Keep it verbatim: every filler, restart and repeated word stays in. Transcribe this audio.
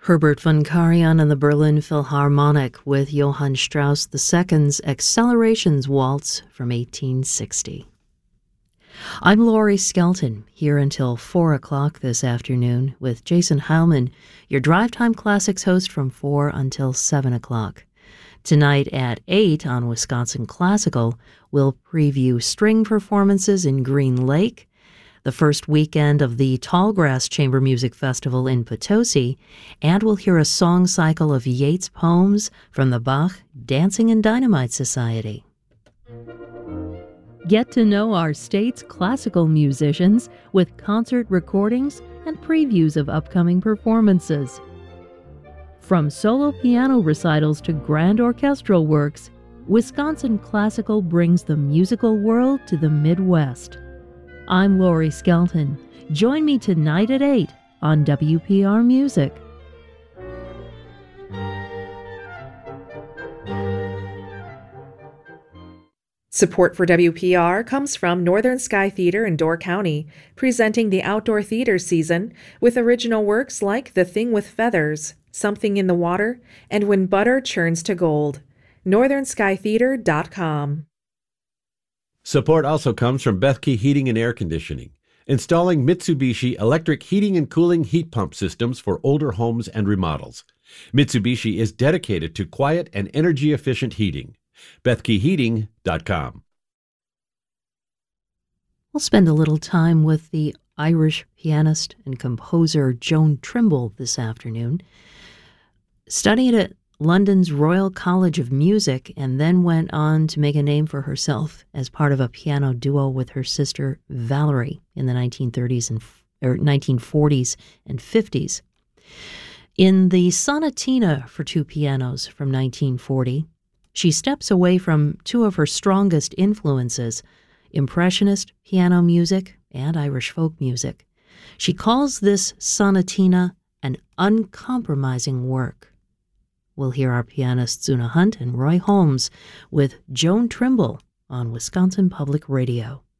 Herbert von Karajan and the Berlin Philharmonic with Johann Strauss the Second's Accelerations Waltz from eighteen sixty. I'm Laurie Skelton, here until four o'clock this afternoon with Jason Heilman, your Drive Time Classics host from four until seven o'clock. Tonight at eight on Wisconsin Classical, we'll preview string performances in Green Lake, the first weekend of the Tallgrass Chamber Music Festival in Potosi, and we'll hear a song cycle of Yeats poems from the Bach Dancing and Dynamite Society. Get to know our state's classical musicians with concert recordings and previews of upcoming performances. From solo piano recitals to grand orchestral works, Wisconsin Classical brings the musical world to the Midwest. I'm Laurie Skelton. Join me tonight at eight on W P R Music. Support for W P R comes from Northern Sky Theater in Door County, presenting the outdoor theater season with original works like The Thing with Feathers, Something in the Water, and When Butter Churns to Gold. northern sky theater dot com. Support also comes from Bethke Heating and Air Conditioning, installing Mitsubishi electric heating and cooling heat pump systems for older homes and remodels. Mitsubishi is dedicated to quiet and energy-efficient heating. Bethke Heating dot com. We'll spend a little time with the Irish pianist and composer Joan Trimble this afternoon. Studied at London's Royal College of Music and then went on to make a name for herself as part of a piano duo with her sister Valerie in the nineteen thirties and or nineteen forties and fifties. In the Sonatina for Two Pianos from nineteen forty, she steps away from two of her strongest influences, Impressionist piano music and Irish folk music. She calls this sonatina an uncompromising work. We'll hear our pianists Una Hunt and Roy Holmes with Joan Trimble on Wisconsin Public Radio.